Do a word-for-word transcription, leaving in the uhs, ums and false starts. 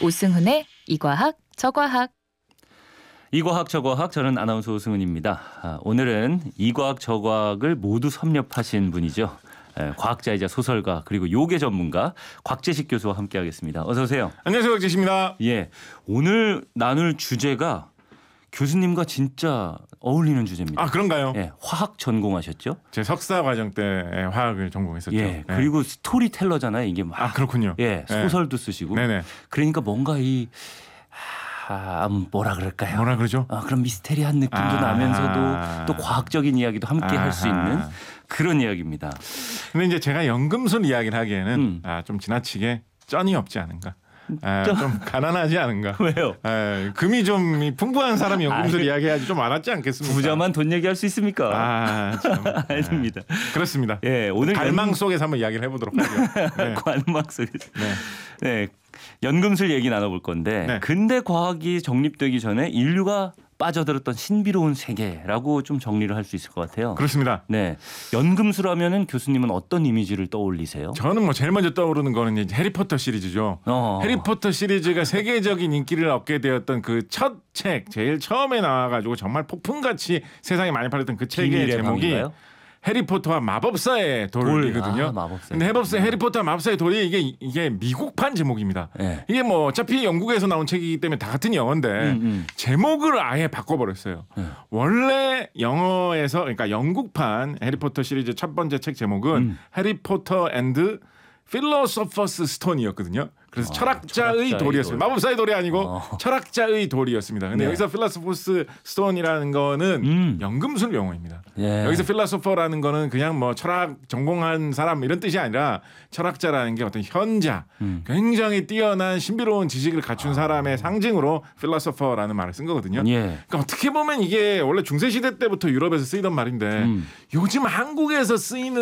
오승훈의 이과학 저과학. 이과학 저과학, 저는 아나운서 오승훈입니다. 아, 오늘은 이과학 저과학을 모두 섭렵하신 분이죠. 에, 과학자이자 소설가 그리고 요괴 전문가 곽재식 교수와 함께하겠습니다. 어서 오세요. 안녕하세요, 곽재식입니다. 예, 오늘 나눌 주제가 교수님과 진짜 어울리는 주제입니다. 아, 그런가요? 예, 화학 전공하셨죠? 제 석사 과정 때 화학을 전공했었죠. 예, 네. 그리고 스토리텔러잖아요. 이게 막 아, 그렇군요. 예, 네. 소설도 쓰시고. 네네. 그러니까 뭔가 이 아, 뭐라 그럴까요? 뭐라 그러죠? 아, 그런 미스테리한 느낌도 아. 나면서도 또 과학적인 이야기도 함께 할 수 있는 그런 이야기입니다. 근데 이제 제가 연금술 이야기를 하기에는 음. 아, 좀 지나치게 쩐이 없지 않은가. 아, 좀 가난하지 않은가. 왜요? 아, 금이 좀 풍부한 사람이 연금술 아, 이야기해야지 좀 많았지 않겠습니까? 부자만 돈 얘기할 수 있습니까? 아, 참. 아닙니다. 아, 그렇습니다. 예, 오늘 갈망 연... 속에서 한번 이야기를 해보도록 하죠. 네. 관망 속에서. 네. 네, 연금술 얘기 나눠볼 건데 네. 근대 과학이 정립되기 전에 인류가 빠져들었던 신비로운 세계라고 좀 정리를 할 수 있을 것 같아요. 그렇습니다. 네, 연금술하면은 교수님은 어떤 이미지를 떠올리세요? 저는 뭐 제일 먼저 떠오르는 거는 이제 해리포터 시리즈죠. 어. 해리포터 시리즈가 세계적인 인기를 얻게 되었던 그 첫 책, 제일 처음에 나와가지고 정말 폭풍같이 세상에 많이 팔렸던 그 책의 비밀의 제목이 방인가요? 해리포터와 마법사의 돌이거든요. 아, 마법사의 근데 해법사 해리포터와 마법사의 돌이 이게 이게 미국판 제목입니다. 네. 이게 뭐 어차피 영국에서 나온 책이기 때문에 다 같은 영어인데 음, 음. 제목을 아예 바꿔버렸어요. 네. 원래 영어에서 그러니까 영국판 해리포터 시리즈 첫 번째 책 제목은 음. 해리포터 앤드 필로소퍼스 스톤이었거든요. 그래서 어, 철학자의, 철학자의 돌이었어요. 돌. 마법사의 돌이 아니고 어. 철학자의 돌이었습니다. 근데 네. 여기서 필로소퍼스 스톤이라는 거는 음. 연금술 용어입니다. 예. 여기서 필로소퍼라는 거는 그냥 뭐 철학 전공한 사람 이런 뜻이 아니라 철학자라는 게 어떤 현자, 음. 굉장히 뛰어난 신비로운 지식을 갖춘 사람의 상징으로 필로소퍼라는 말을 쓴 거거든요. 예. 그러니까 어떻게 보면 이게 원래 중세 시대 때부터 유럽에서 쓰이던 말인데 음. 요즘 한국에서 쓰이는